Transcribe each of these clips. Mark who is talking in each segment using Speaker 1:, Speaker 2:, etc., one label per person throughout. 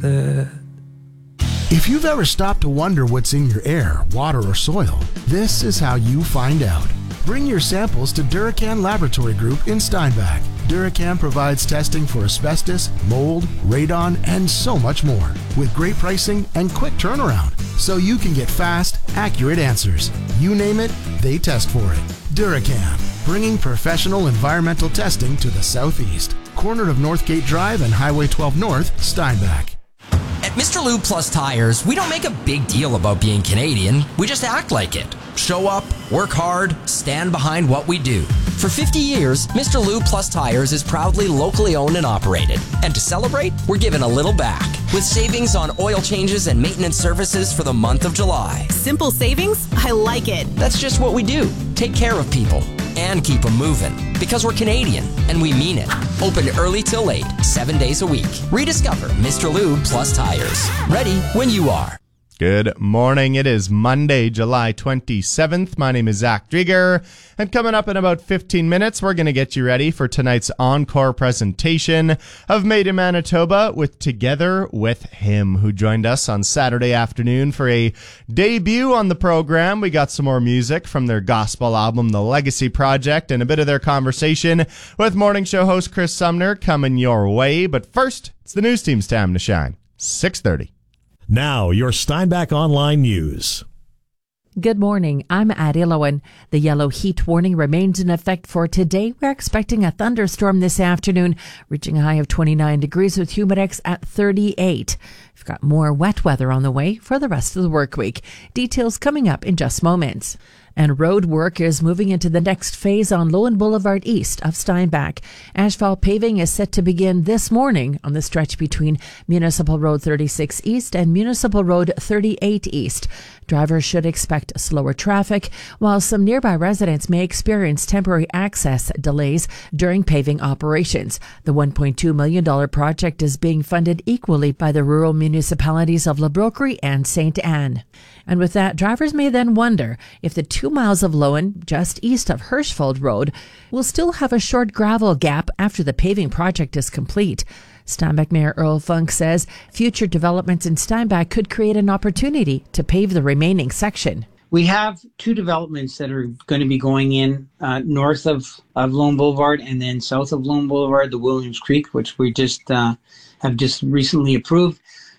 Speaker 1: If you've ever stopped to wonder what's in your air, water, or soil, this is how you find out. Bring your samples to Duracan Laboratory Group in Steinbach. Duracan provides testing for asbestos, mold, radon, and so much more, with great pricing and quick turnaround, so you can get fast, accurate answers. You name it, they test for it. Duracan, bringing professional environmental testing to the Southeast. Corner of Northgate Drive and Highway 12 North, Steinbach.
Speaker 2: At Mr. Lube Plus Tires, we don't make a big deal about being Canadian. We just act like it. Show up, work hard, stand behind what we do. For 50 years, Mr. Lube Plus Tires is proudly locally owned and operated. And to celebrate, we're giving a little back with savings on oil changes and maintenance services for the month of July.
Speaker 3: Simple savings? I like it.
Speaker 2: That's just what we do. Take care of people and keep them moving. Because we're Canadian, and we mean it. Open early till late, 7 days a week. Rediscover Mr. Lube Plus Tires. Ready when you are.
Speaker 4: Good morning. It is Monday, July 27th. My name is Zach Drieger, and coming up in about 15 minutes, we're going to get you ready for tonight's encore presentation of Made in Manitoba with Together with Him, who joined us on Saturday afternoon for a debut on the program. We got some more music from their gospel album, The Legacy Project, and a bit of their conversation with morning show host Chris Sumner coming your way. But first, it's the news team's time to shine. 6:30.
Speaker 5: Now, your Steinbach Online News.
Speaker 6: Good morning. I'm Addie Lowen. The yellow heat warning remains in effect for today. We're expecting a thunderstorm this afternoon, reaching a high of 29 degrees with humidex at 38. We've got more wet weather on the way for the rest of the work week. Details coming up in just moments. And road work is moving into the next phase on Lowen Boulevard east of Steinbach. Asphalt paving is set to begin this morning on the stretch between Municipal Road 36 East and Municipal Road 38 East. Drivers should expect slower traffic, while some nearby residents may experience temporary access delays during paving operations. The $1.2 million project is being funded equally by the rural municipalities of La Broquerie and St. Anne. And with that, drivers may then wonder if the 2 miles of Lowen, just east of Hirschfeld Road, will still have a short gravel gap after the paving project is complete. Steinbach Mayor Earl Funk says future developments in Steinbach could create an opportunity to pave the remaining section.
Speaker 7: We have two developments that are going to be going in north of Lowen Boulevard and then south of Lowen Boulevard, the Williams Creek, which we have just recently approved.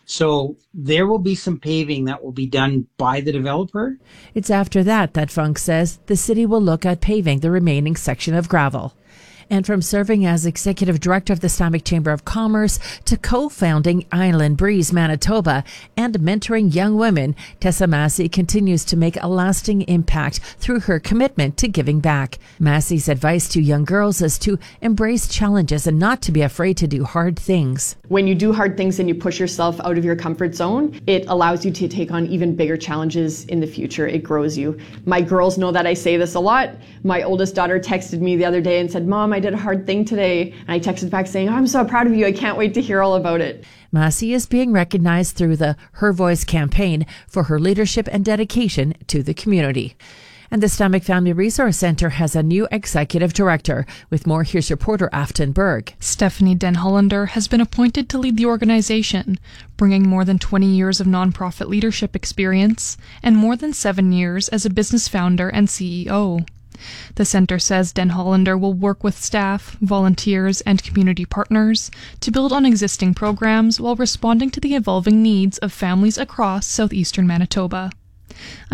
Speaker 7: So there will be some paving that will be done by the developer.
Speaker 6: It's after that Funk says the city will look at paving the remaining section of gravel. And from serving as executive director of the Steinbach Chamber of Commerce to co-founding Island Breeze Manitoba and mentoring young women, Tessa Massey continues to make a lasting impact through her commitment to giving back. Massey's advice to young girls is to embrace challenges and not to be afraid to do hard things.
Speaker 8: When you do hard things and you push yourself out of your comfort zone, it allows you to take on even bigger challenges in the future. It grows you. My girls know that I say this a lot. My oldest daughter texted me the other day and said, "Mom, I did a hard thing today." And I texted back saying, "I'm so proud of you. I can't wait to hear all about it."
Speaker 6: Massey is being recognized through the Her Voice campaign for her leadership and dedication to the community. And the Steinbach Family Resource Center has a new executive director. With more, here's reporter Afton Berg.
Speaker 9: Stephanie Den Hollander has been appointed to lead the organization, bringing more than 20 years of nonprofit leadership experience and more than 7 years as a business founder and CEO. The center says Den Hollander will work with staff, volunteers, and community partners to build on existing programs while responding to the evolving needs of families across southeastern Manitoba.